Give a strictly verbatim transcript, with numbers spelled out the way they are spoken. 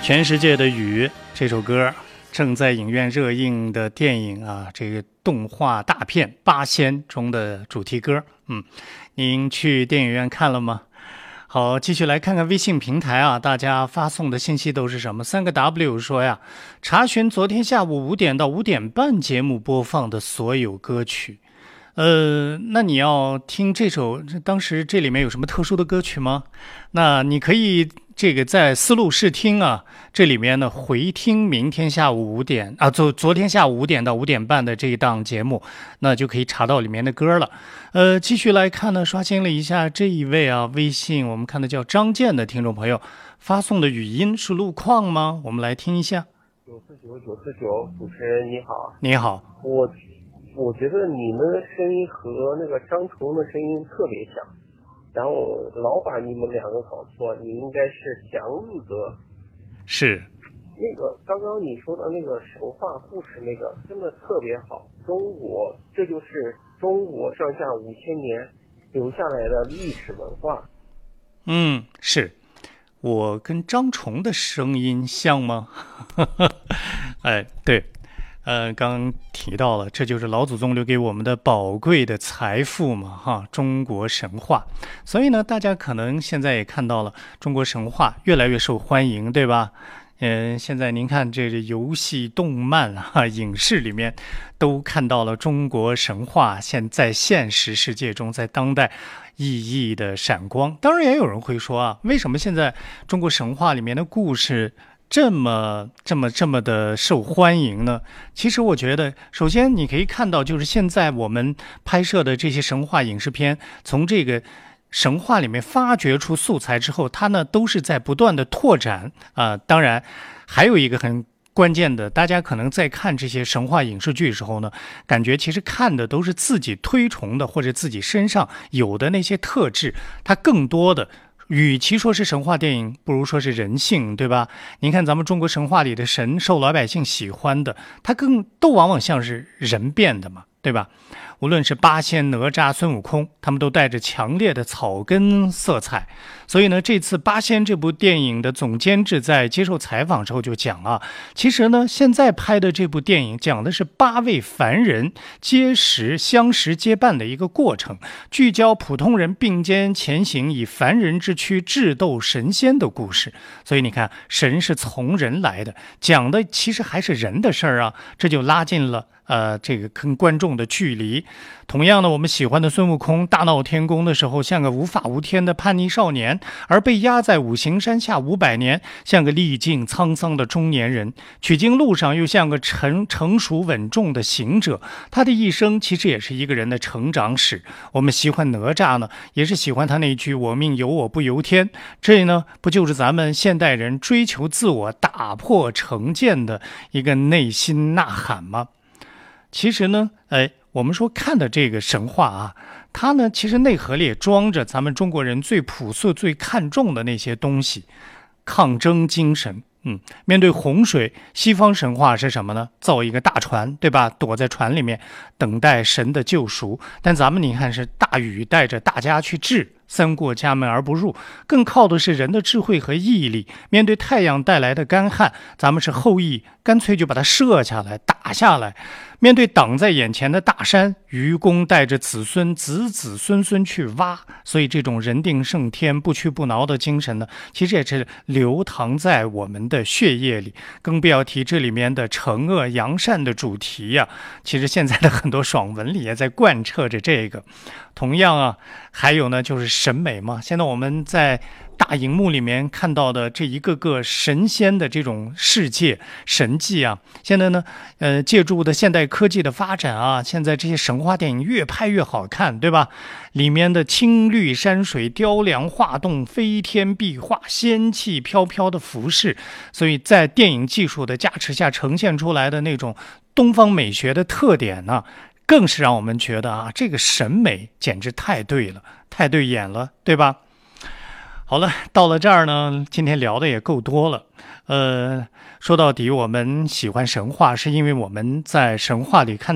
全世界的雨这首歌正在影院热映的电影啊，这个动画大片《八仙》中的主题歌。嗯，您去电影院看了吗？好，继续来看看微信平台啊，大家发送的信息都是什么？三个 W 说呀，查询昨天下午五点到五点半节目播放的所有歌曲。呃，那你要听这首，当时这里面有什么特殊的歌曲吗？那你可以这个在思路试听啊，这里面呢回听明天下午五点啊，昨昨天下午五点到五点半的这一档节目，那就可以查到里面的歌了。呃，继续来看呢，刷新了一下这一位啊，微信我们看的叫张健的听众朋友发送的语音是路况吗？我们来听一下。 九四九九四九，主持人你好。 你好。 我我觉得你们的声音和那个张崇的声音特别像，然后老把你们两个搞错，你应该是祥子哥。 是。 那个刚刚你说的那个神话故事，那个真的特别好。中国，这就是中国上下五千年留下来的历史文化。 嗯，是。我跟张崇的声音像吗？哎，对。呃，刚刚提到了，这就是老祖宗留给我们的宝贵的财富嘛，哈，中国神话。所以呢，大家可能现在也看到了，中国神话越来越受欢迎，对吧？嗯、呃，现在您看这个游戏、动漫啊、影视里面，都看到了中国神话现在现实世界中，在当代熠熠的闪光。当然，也有人会说啊，为什么现在中国神话里面的故事这么这么这么的受欢迎呢？其实我觉得，首先你可以看到，就是现在我们拍摄的这些神话影视片，从这个神话里面发掘出素材之后，它呢都是在不断的拓展啊、呃。当然，还有一个很关键的，大家可能在看这些神话影视剧的时候呢，感觉其实看的都是自己推崇的或者自己身上有的那些特质，它更多的。与其说是神话电影，不如说是人性，对吧？您看咱们中国神话里的神受老百姓喜欢的，它更都往往像是人变的嘛，对吧？无论是八仙、哪吒、孙悟空，他们都带着强烈的草根色彩。所以呢，这次《八仙》这部电影的总监制在接受采访之后就讲啊，其实呢，现在拍的这部电影讲的是八位凡人结识、相识、结伴的一个过程，聚焦普通人并肩前行，以凡人之躯智斗神仙的故事。所以你看，神是从人来的，讲的其实还是人的事儿啊，这就拉近了呃，这个跟观众的距离。同样呢，我们喜欢的孙悟空大闹天宫的时候，像个无法无天的叛逆少年；而被压在五行山下五百年，像个历尽沧桑的中年人；取经路上又像个成成熟稳重的行者。他的一生其实也是一个人的成长史。我们喜欢哪吒呢，也是喜欢他那句“我命由我不由天”。这呢，不就是咱们现代人追求自我、打破成见的一个内心呐喊吗？其实呢，哎，我们说看的这个神话啊，它呢其实内核里也装着咱们中国人最朴素、最看重的那些东西，抗争精神。嗯，面对洪水，西方神话是什么呢？造一个大船，对吧？躲在船里面，等待神的救赎。但咱们你看是大禹带着大家去治，三过家门而不入，更靠的是人的智慧和毅力。面对太阳带来的干旱，咱们是后羿，干脆就把它射下来，打下来。面对挡在眼前的大山，愚公带着子孙子子孙孙去挖。所以这种人定胜天不屈不挠的精神呢，其实也是流淌在我们的血液里。更不要提这里面的惩恶扬善的主题呀、啊，其实现在的很多爽文里也在贯彻着这个。同样啊，还有呢就是审美嘛，现在我们在大荧幕里面看到的这一个个神仙的这种世界神迹啊，现在呢，呃，借助的现代科技的发展啊，现在这些神话电影越拍越好看，对吧？里面的青绿山水、雕梁画栋、飞天壁画、仙气飘飘的服饰，所以在电影技术的加持下呈现出来的那种东方美学的特点呢，更是让我们觉得啊，这个审美简直太对了，太对眼了，对吧？好了，到了这儿呢，今天聊的也够多了。呃，说到底，我们喜欢神话，是因为我们在神话里看